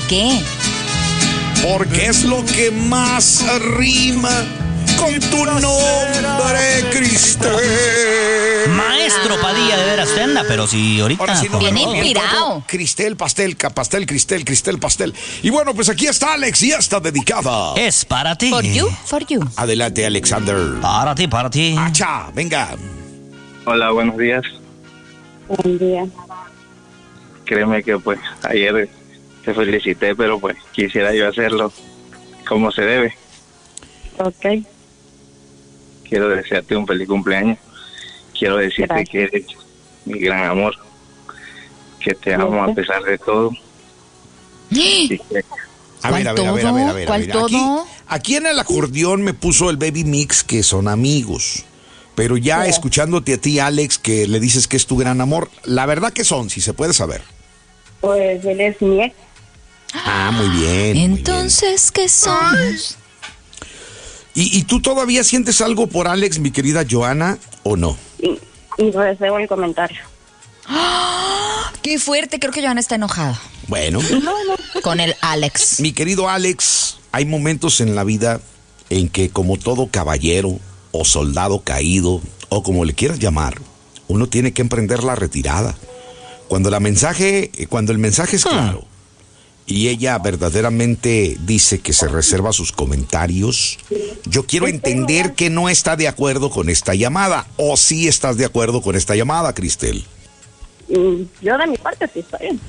qué? Porque es lo que más rima con tu nombre, Cristel. Maestro Padilla, de veras, usted anda, pero si ahorita... Ahora sí no Bien me robo. inspirado. Cristel, pastel, Cristel, pastel. Y bueno, pues aquí está Alex y está dedicada. Es para ti. For you. Adelante, Alexander. Para ti. Acha, venga. Hola, buenos días. Buen día. Créeme que pues ayer te felicité, pero pues quisiera yo hacerlo como se debe. Ok. Quiero desearte un feliz cumpleaños. Quiero decirte Gracias. que eres mi gran amor, que te amo a pesar de todo. Y que A ver. ¿Cuál todo? Aquí en el acordeón me puso el Baby Mix, que son amigos. Pero ya Sí. escuchándote a ti, Alex, que le dices que es tu gran amor, la verdad que son, si se puede saber. Pues él es mi ex. Ah, muy bien. Entonces, ¿qué somos? ¿Y tú todavía sientes algo por Alex, mi querida Joana, o no? Y reservo el comentario. Qué fuerte, creo que Joana está enojada Bueno, con el Alex. mi querido Alex, hay momentos en la vida en que, como todo caballero o soldado caído, o como le quieras llamar, uno tiene que emprender la retirada. Cuando el mensaje es claro y ella verdaderamente dice que se reserva sus comentarios, yo quiero entender que no está de acuerdo con esta llamada, o sí estás de acuerdo con esta llamada, Cristel. Yo de mi parte sí estoy bien.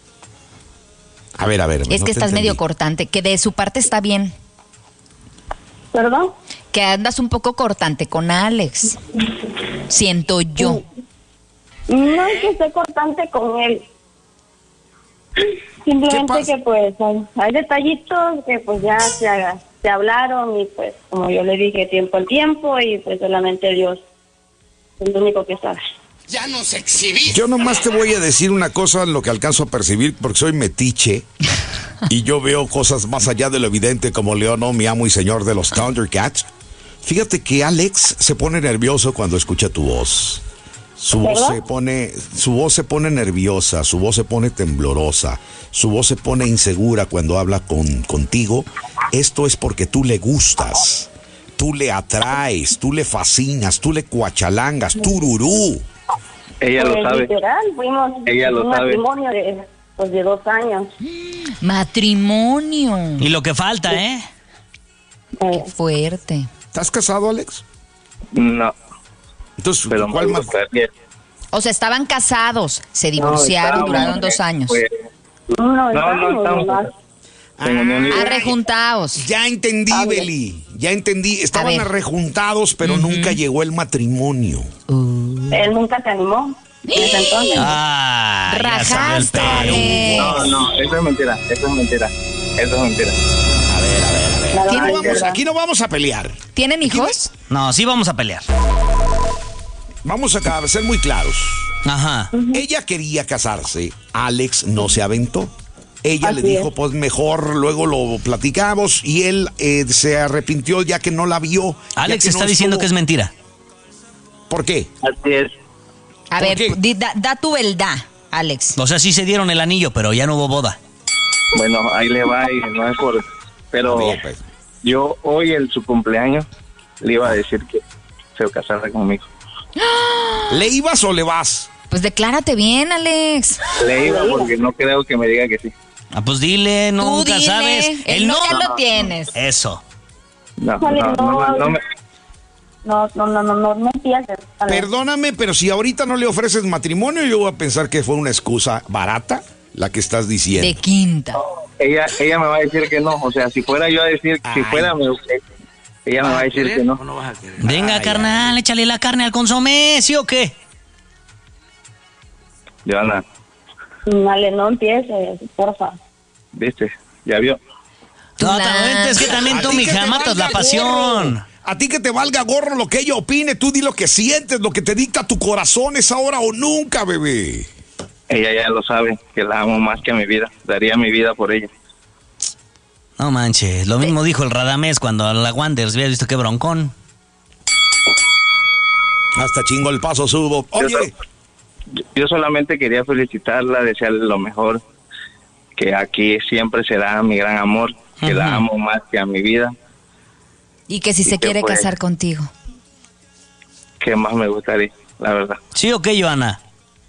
A ver. Es no que te estás entendí. medio cortante, que de su parte está bien. ¿Perdón? Que andas un poco cortante con Alex. Siento yo. No es que esté cortante con él. ¿Qué Simplemente pasa? que pues hay detallitos que pues ya se hablaron y pues como yo le dije tiempo al tiempo y pues solamente Dios es lo único que sabe. Yo nomás te voy a decir una cosa, lo que alcanzo a percibir, porque soy metiche y yo veo cosas más allá de lo evidente, como Leono, mi amo y señor de los Thundercats. Fíjate que Alex se pone nervioso cuando escucha tu voz. Su voz se pone nerviosa, su voz se pone temblorosa, su voz se pone insegura cuando habla contigo. Esto es porque tú le gustas, tú le atraes, tú le fascinas, tú le cuachalangas, tururú. ella Pues lo sabe. literal, fuimos Ella lo un sabe. matrimonio de 2 años. Matrimonio. Y lo que falta, ¿eh? Fuerte. ¿Estás casado, Alex? No, Entonces, pero ¿cuál me más? gustaría. O sea, estaban casados, se divorciaron, duraron 2 años. No, No, estamos. nomás. En unión libre. Arrejuntados. Ya entendí, Ah, bien. Beli, ya entendí. Estaban ver. arrejuntados, pero nunca llegó el matrimonio. Él nunca se animó. En ese entonces. Ah, ya sabe el Rajaste, pelo. Alex. No, eso es mentira. A ver. Claro, Aquí no es vamos, verdad. aquí no vamos a pelear. ¿Tienen hijos? No, sí vamos a pelear. Vamos a ser muy claros. Ajá. Ella quería casarse, Alex no se aventó. Ella le Así dijo, es. pues mejor luego lo platicamos, y él se arrepintió ya que no la vio. ya Alex que está no diciendo estuvo. que es mentira. ¿Por qué? Así es. A ¿Por ver, qué? da tu verdad, Alex. O sea, sí se dieron el anillo, pero ya no hubo boda. Bueno, ahí le va y no es por... Pero A ver, pues. yo hoy en su cumpleaños le iba a decir que se casara conmigo. ¿Le ibas o le vas? Pues declárate bien, Alex. Le iba porque no creo que me diga que sí. Ah, pues dile, Tú nunca dile. sabes. El no ya lo tienes. Eso. No, Vale, no, no empieces. A ver. Perdóname, pero si ahorita no le ofreces matrimonio, yo voy a pensar que fue una excusa barata la que estás diciendo. De quinta. ella me va a decir que no. O sea, si fuera yo a decir, si Ay. fuera ella me va a decir que no. Venga, Ay, carnal, échale la carne al consomé, ¿sí o qué? Joana, Vale, no empieces, porfa. ¿viste? ¿Ya vio? No, La- es que también A tú, ti que mija, te matas valga la pasión. gorro. A ti que te valga gorro lo que ella opine, tú di lo que sientes, lo que te dicta tu corazón, es ahora o nunca, bebé. Ella ya lo sabe, que la amo más que a mi vida. Daría mi vida por ella. No manches, lo mismo dijo el Radamés cuando a la Wanderers había visto qué broncón. Hasta chingo el paso subo. Oye, Yo solamente quería felicitarla, desearle lo mejor, que aquí siempre será mi gran amor, que la amo más que a mi vida. Y que si se quiere pues, casar contigo. ¿Qué más me gustaría, la verdad? ¿Sí o qué, Johanna?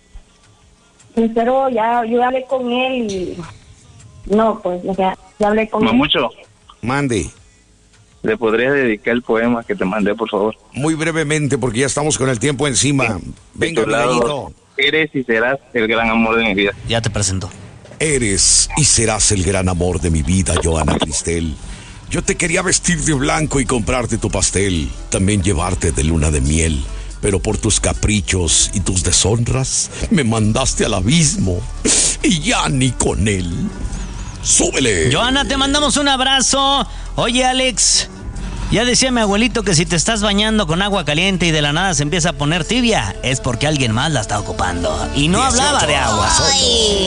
Pero ya yo hablé con él y no, pues, o sea, ya hablé con él. Mucho. Mande. ¿Le podrías dedicar el poema que te mandé, por favor? Muy brevemente, porque ya estamos con el tiempo encima. Venga, De tu lado, Milenito. eres y serás el gran amor de mi vida. Ya te presento. Eres y serás el gran amor de mi vida, Johanna Cristel. Yo te quería vestir de blanco y comprarte tu pastel, también llevarte de luna de miel, pero por tus caprichos y tus deshonras me mandaste al abismo y ya ni con él. ¡Súbele! Johanna, te mandamos un abrazo. Oye, Alex, ya decía mi abuelito que si te estás bañando con agua caliente y de la nada se empieza a poner tibia, es porque alguien más la está ocupando. Y no hablaba de agua. Ay.